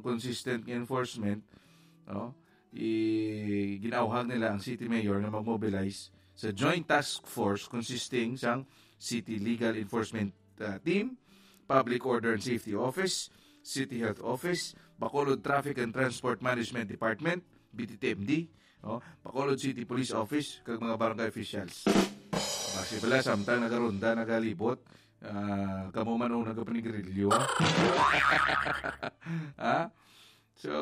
consistent enforcement, no, ginauhag nila ang city mayor na mag-mobilize sa joint task force consisting sang City Legal Enforcement Team, Public Order and Safety Office, City Health Office, Bacolod Traffic and Transport Management Department, BTTMD, Bacolod City Police Office, kag mga barangay officials. Kasi pala, samtang nagaronda, nagalibot, kamo man o nagapanigrilyo. So,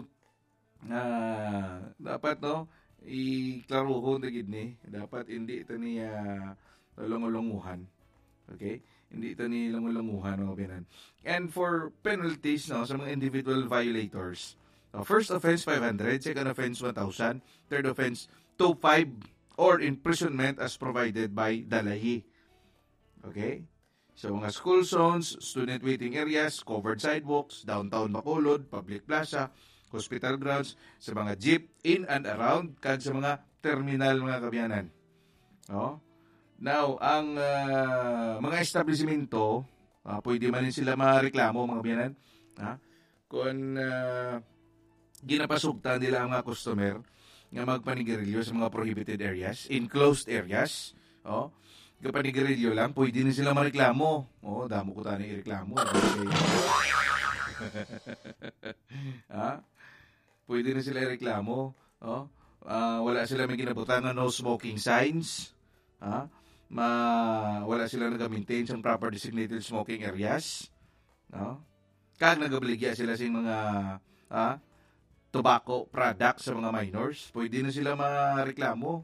dapat, no, iklaro ko na gid ni, dapat hindi ito niya langulunguhan. Okay? Hindi ito ni langulunguhan, no, binan. And for penalties, no, sa mga individual violators, first offense 500, second offense 1,000, third offense 2,500, or imprisonment as provided by Dalahi. Okay? So, mga school zones, student waiting areas, covered sidewalks, downtown Bacolod, public plaza, hospital grounds, sa mga jeep, in and around, kag sa mga terminal, mga kabiyanan. Now, ang mga establishmento, pwede man sila mareklamo, mga kabiyanan, kung ginapasugtan nila ang mga customer nga magpanigarilyo sa mga prohibited areas, enclosed areas, kapanigarilyo lang, pwede na sila mareklamo. Damo ko tayo ireklamo. Pwede na sila ireklamo. Wala sila may ginabutangan no smoking signs. Wala sila nag-maintain sa proper designated smoking areas. Kag nagabaligya sila sa mga tobacco products sa mga minors, pwede na sila mareklamo.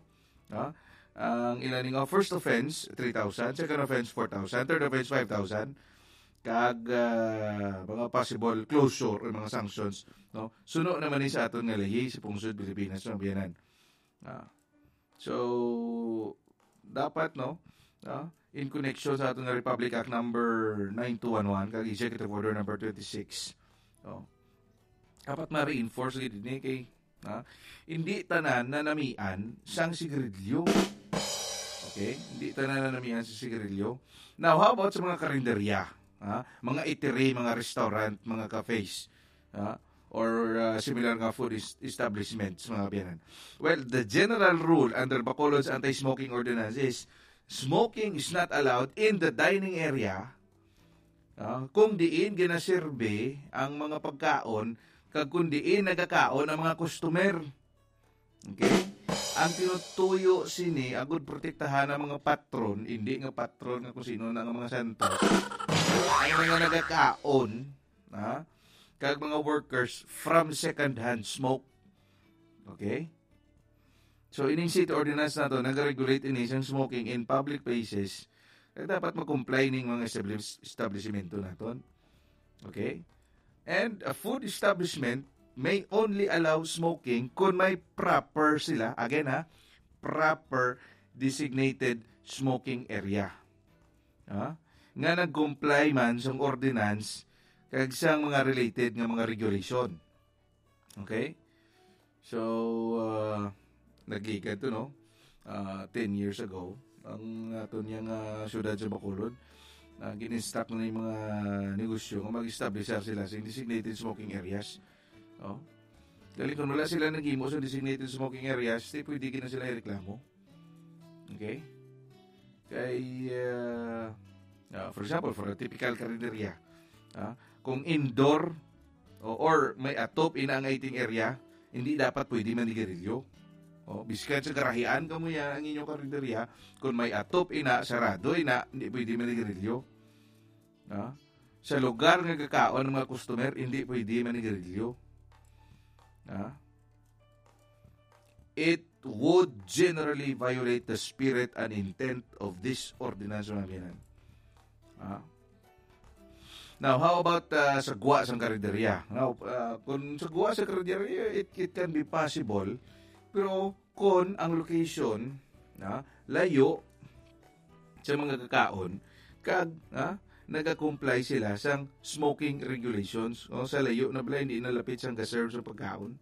Ang ilaning first offense 3,000, second offense 4,000, third offense 5,000, kag mga possible closure o mga sanctions, no, suno naman ni sa aton nga lahi sa pungsod Pilipinas, no, biyanan. So dapat, no, in connection sa aton nga Republic Act number 9211 kag Executive Order number 26, dapat ma-reinforce din kay hindi tanan na namian sang sigarilyo. Okay? Hindi tanan na namian sa sigarilyo. Now, how about sa mga karinderya? Mga eatery, mga restaurant, mga cafes, or similar nga food establishments, mga biyanan. Well, the general rule under Bacolod's anti-smoking ordinance is smoking is not allowed in the dining area kung diin ginaserbe ang mga pagkaon kag kundiin nagakaon ang mga customer. Okay? Ang tinutuyo sini agud protektahan ang mga patron, hindi nga patron nga kung sino na nga mga santos. Ang mga nagakaon, kag mga workers from second-hand smoke. Okay? So, ining city ordinance na to, nag-regulate ini sang smoking in public places, kaya dapat mag-comply ning mga establishmento naton. Okay? And a food establishment may only allow smoking kung may proper sila, again proper designated smoking area. Nga nag-comply man sa ordinance kag sang mga related nga mga regulation. Okay? So, nagikan to, no? 10 years ago, ang aton yang syudad sa Bacolod, gin-instruct na yung mga negosyo kung mag-establish sila sa designated smoking areas. Dahil kung wala sila nag-imo sa designated smoking areas, pwede na sila ireklamo. Okay? Kay, for example, for a typical karinderya, kung indoor or may atop ina ang eating area, hindi dapat pwede manigarilyo. Biskan sa karahian kamo yan ang inyong karinderya, kung may atop ina, sarado ina, hindi pwede manigarilyo. Sa lugar nga kakaon ng mga customer, hindi pwede manigarilyo. It would generally violate the spirit and intent of this ordinance. Now, how about sagwa sa karinderya? Now, kung sagwa sa karinderya, it can be possible. Pero kung ang location layo sa mga kakaon, kag nag-comply sila sa smoking regulations sa layo na bala hindi nalapit sa ga-serve sa pagkaon.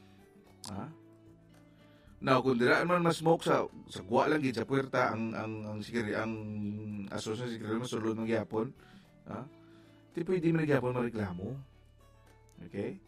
Now, kung diraan man ma-smoke sa gwa lang gid sa puwerta ang asosasyon sa sigarilyo masulod ng gyapon, di pwede man gyapon mareklamo. Okay?